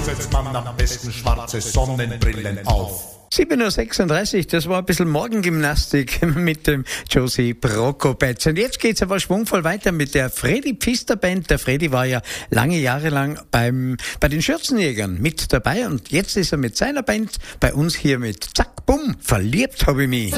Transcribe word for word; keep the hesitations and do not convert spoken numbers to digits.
setzt man am besten schwarze Sonnenbrillen auf. sieben Uhr sechsunddreißig, das war ein bisschen Morgengymnastik mit dem Josie Prokopetz. Und jetzt geht's aber schwungvoll weiter mit der Freddy Pfister Band. Der Freddy war ja lange Jahre lang beim, bei den Schürzenjägern mit dabei und jetzt ist er mit seiner Band bei uns hier mit Zack, Bumm, verliebt habe ich mich.